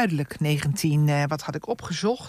duidelijk. Wat had ik opgezocht?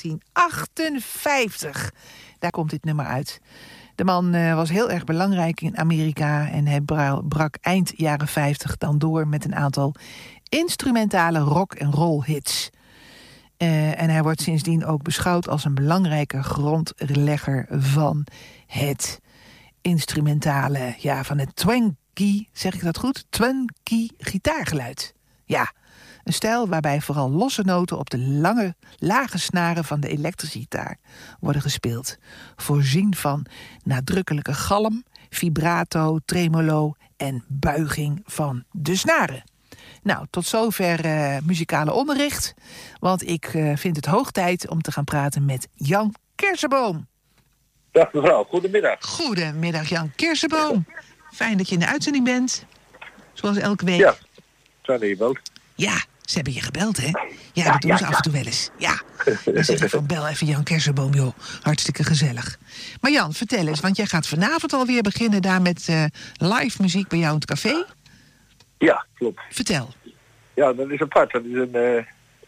1958. Daar komt dit nummer uit. De man was heel erg belangrijk in Amerika en hij brak eind jaren 50 dan door met een aantal instrumentale rock- en roll-hits. En hij wordt sindsdien ook beschouwd als een belangrijke grondlegger van het instrumentale, van het twangy, zeg ik dat goed? Twangy gitaargeluid. Ja, een stijl waarbij vooral losse noten op de lange, lage snaren van de elektrische gitaar worden gespeeld. Voorzien van nadrukkelijke galm, vibrato, tremolo en buiging van de snaren. Nou, tot zover muzikale onderricht. Want ik vind het hoog tijd om te gaan praten met Jan Kerseboom. Dag mevrouw, goedemiddag. Goedemiddag Jan Kerseboom. Fijn dat je in de uitzending bent. Zoals elke week. Ja, zijn er gebeld? Ja, ze hebben je gebeld, hè? Ja, dat doen ze af en toe wel eens. Ja, dan zeg ik van bel even Jan Kerseboom, joh. Hartstikke gezellig. Maar Jan, vertel eens, want jij gaat vanavond alweer beginnen daar met live muziek bij jou in het café. Ja, klopt. Vertel. Ja, dat is apart. Dat is een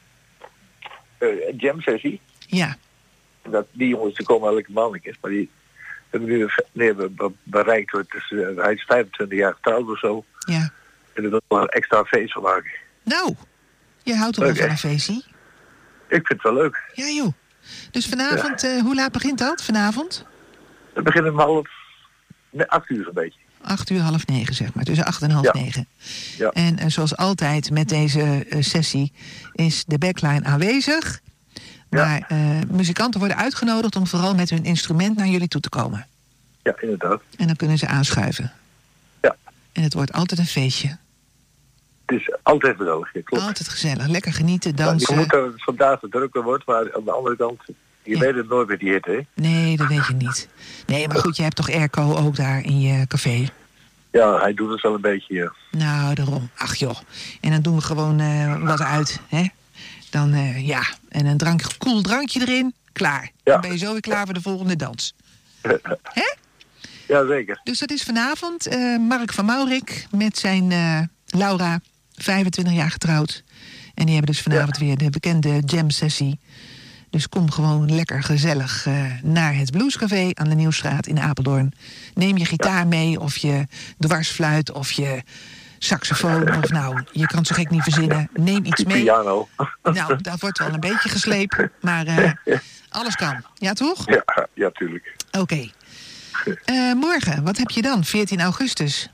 jam sessie. Ja. Die jongens die komen elke maand een keer, maar die hebben nu bereikt. Hij is 25 jaar getrouwd of zo. Ja. En er wil wel een extra feest van maken. Nou, je houdt toch wel van een feestje? Ik vind het wel leuk. Ja joh. Dus vanavond, hoe laat begint dat vanavond? We beginnen om 8 uur een beetje. 8:30, zeg maar. Tussen 8 en half 9. Ja. En zoals altijd met deze sessie is de backline aanwezig. Maar muzikanten worden uitgenodigd om vooral met hun instrument naar jullie toe te komen. Ja, inderdaad. En dan kunnen ze aanschuiven. Ja. En het wordt altijd een feestje. Het is altijd gezellig, ja, klopt. Altijd gezellig. Lekker genieten, dansen. Je moet dat het vandaag te drukker wordt, maar aan de andere kant, je weet het nooit met die hitte, hè? Nee, dat weet je niet. Nee, maar goed, je hebt toch airco ook daar in je café? Ja, hij doet het wel een beetje, ja. Nou, daarom. Ach joh. En dan doen we gewoon wat uit, hè? Dan, en een koel drankje erin. Klaar. Ja. Dan ben je zo weer klaar voor de volgende dans. Hè? Ja, zeker. Dus dat is vanavond Mark van Maurik met zijn Laura, 25 jaar getrouwd. En die hebben dus vanavond weer de bekende jam sessie. Dus kom gewoon lekker gezellig naar het Bluescafé aan de Nieuwstraat in Apeldoorn. Neem je gitaar mee of je dwarsfluit of je saxofoon. Of nou, je kan het zo gek niet verzinnen. Neem iets mee. Piano. Nou, dat wordt wel een beetje geslepen. Maar alles kan. Ja, toch? Ja, tuurlijk. Oké. Morgen, wat heb je dan? 14 augustus.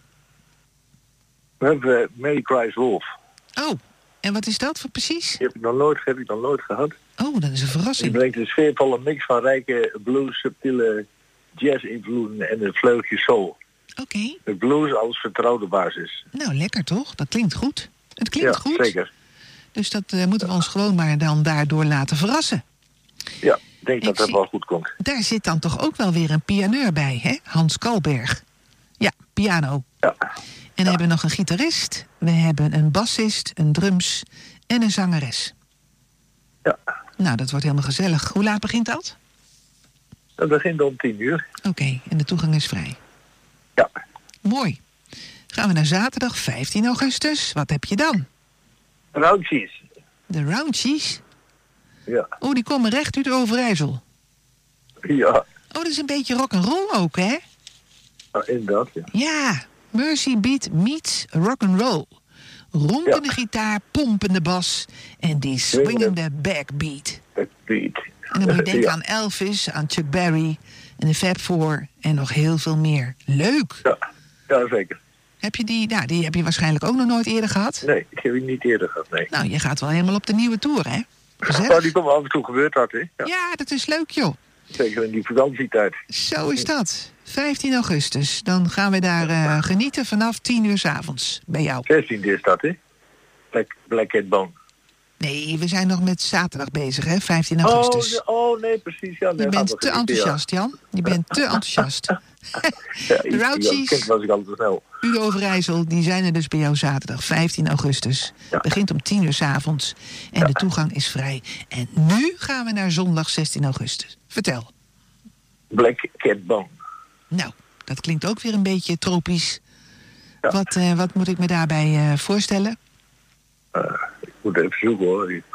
We hebben Mary Cries Wolf. Oh, en wat is dat voor precies? Die heb ik nog nooit gehad. Oh, dat is een verrassing. Die brengt een sfeervolle mix van rijke blues, subtiele jazz-invloeden en een vleugje soul. Oké. De blues als vertrouwde basis. Nou, lekker toch? Dat klinkt goed. Het klinkt goed. Ja, zeker. Dus dat moeten we ons gewoon maar dan daardoor laten verrassen. Ja, ik denk dat dat wel goed komt. Daar zit dan toch ook wel weer een pianeur bij, hè? Hans Kalberg. Ja, piano. Ja. En we hebben nog een gitarist. We hebben een bassist, een drums en een zangeres. Ja. Nou, dat wordt helemaal gezellig. Hoe laat begint dat? Dat begint om 10 uur. Oké, en de toegang is vrij. Ja. Mooi. Gaan we naar zaterdag 15 augustus. Wat heb je dan? Roundcheese. De Roundcheese? Ja. Oh, die komen recht uit Overijssel. Ja. Oh, dat is een beetje rock'n'roll ook, hè? Inderdaad, ja. Ja, Mercy Beat meets rock'n'roll. Ronkende gitaar, pompende bas en die swingende backbeat. Backbeat. En dan moet je denken aan Elvis, aan Chuck Berry en de Fab Four en nog heel veel meer. Leuk! Ja, zeker. Heb je die heb je waarschijnlijk ook nog nooit eerder gehad? Nee, ik heb die niet eerder gehad, nee. Nou, je gaat wel helemaal op de nieuwe tour, hè? Gezellig. Oh, die komt af en toe gebeurd dat, hè? Ja, dat is leuk, joh. Zeker in die vakantietijd. Zo is dat. 15 augustus. Dan gaan we daar genieten vanaf 10 uur 's avonds bij jou. 16e is dat, hè? Black Cat Bone. Nee, we zijn nog met zaterdag bezig, hè? 15 augustus. Oh, nee, precies. Ja, nee, je bent te enthousiast, Jan. Je bent te enthousiast. De Roundcheese, was ik al te snel. Udo Overijssel, die zijn er dus bij jou zaterdag, 15 augustus. Ja. Begint om 10 uur 's avonds. En de toegang is vrij. En nu gaan we naar zondag 16 augustus. Vertel. Black Cat Bone. Nou, dat klinkt ook weer een beetje tropisch. Ja. Wat moet ik me daarbij voorstellen? Ik moet even zoeken, hoor.